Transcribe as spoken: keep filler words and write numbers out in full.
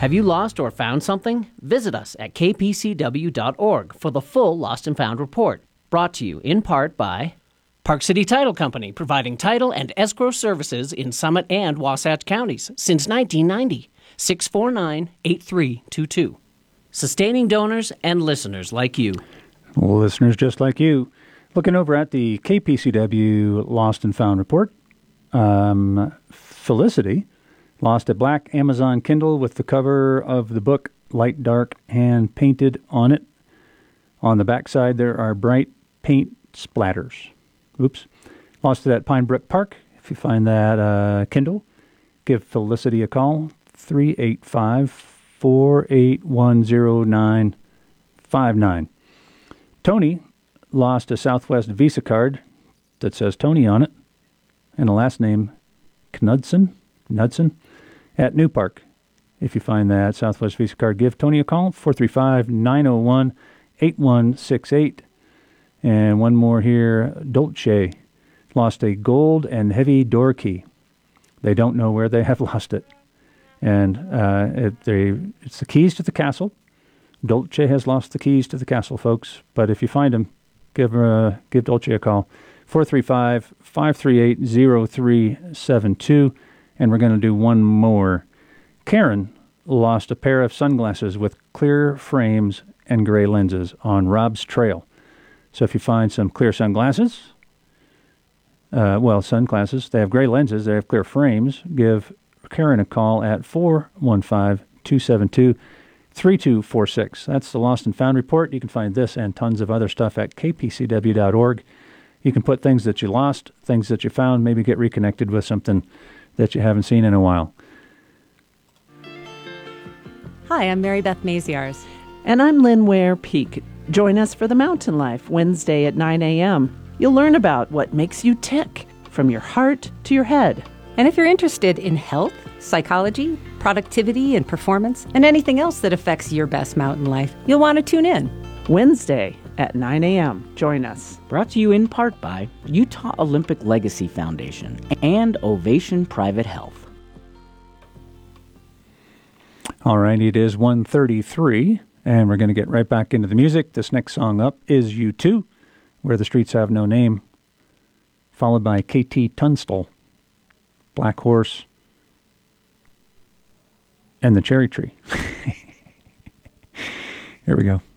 Have you lost or found something? Visit us at k p c w dot org for the full Lost and Found report. Brought to you in part by Park City Title Company, providing title and escrow services in Summit and Wasatch counties since nineteen ninety. six four nine, eight three two two. Sustaining donors and listeners like you. Listeners just like you. Looking over at the K P C W Lost and Found report, um, Felicity lost a black Amazon Kindle with the cover of the book light dark hand painted on it. On the backside, there are bright paint splatters. Oops. Lost it at Pine Brook Park. If you find that uh, Kindle, give Felicity a call, three eight five, four eight one zero nine five nine. Tony lost a Southwest Visa card that says Tony on it, and a last name Knudsen, Knudsen, at New Park. If you find that Southwest Visa card, give Tony a call, four three five, nine oh one, eight one six eight. And one more here, Dolce lost a gold and heavy door key. They don't know where they have lost it. And uh, it, they, it's the keys to the castle. Dolce has lost the keys to the castle, folks. But if you find them, give uh, give Dolce a call, four three five, five three eight, zero three seven two. And we're going to do one more. Karen lost a pair of sunglasses with clear frames and gray lenses on Rob's Trail. So if you find some clear sunglasses, uh, well, sunglasses, they have gray lenses, they have clear frames, give Karen a call at four one five, two seven two, three two four six. That's the Lost and Found report. You can find this and tons of other stuff at k p c w dot org. You can put things that you lost, things that you found, maybe get reconnected with something that you haven't seen in a while. Hi, I'm Mary Beth Maziarz. And I'm Lynn Ware Peak. Join us for The Mountain Life, Wednesday at nine a.m. You'll learn about what makes you tick, from your heart to your head. And if you're interested in health, psychology, productivity, and performance, and anything else that affects your best mountain life, you'll want to tune in. Wednesday at nine a.m. Join us. Brought to you in part by Utah Olympic Legacy Foundation and Ovation Private Health. All right, it is one thirty-three, and we're going to get right back into the music. This next song up is U two, Where the Streets Have No Name, followed by K T Tunstall, Black Horse, and the Cherry Tree. Here we go.